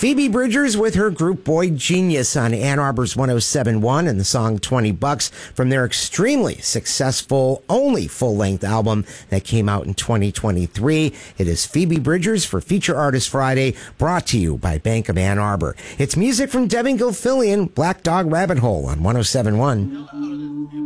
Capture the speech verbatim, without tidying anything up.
Phoebe Bridgers with her group Boy Genius on Ann Arbor's one oh seven point one and the song twenty bucks from their extremely successful, only full-length album that came out in twenty twenty-three. It is Phoebe Bridgers for Feature Artist Friday, brought to you by Bank of Ann Arbor. It's music from Devin Gilfillian, Black Dog Rabbit Hole on one oh seven point one.